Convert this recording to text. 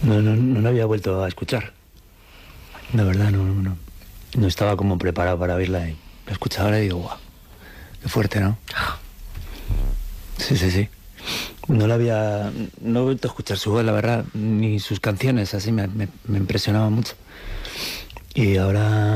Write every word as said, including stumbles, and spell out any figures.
No, no, no la había vuelto a escuchar. La verdad, no, no, no estaba como preparado para oírla y la escuchaba ahora y digo, guau, qué fuerte, ¿no? Sí, sí, sí. No la había, no he vuelto a escuchar su voz, la verdad, ni sus canciones, así me, me, me impresionaba mucho. Y ahora